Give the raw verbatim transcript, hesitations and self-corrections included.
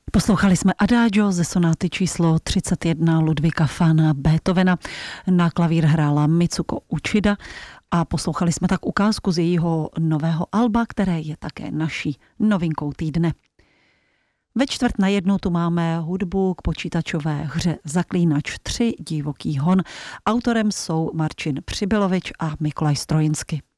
Poslouchali jsme Adagio ze sonáty číslo třicet jedna Ludvíka van Beethovena. Na klavír hrála Mitsuko Uchida a poslouchali jsme tak ukázku z jejího nového alba, které je také naší novinkou týdne. Ve čtvrt na jednu tu máme hudbu k počítačové hře Zaklínač tři Divoký hon. Autorem jsou Marcin Přibylovič a Mikolaj Strojinsky.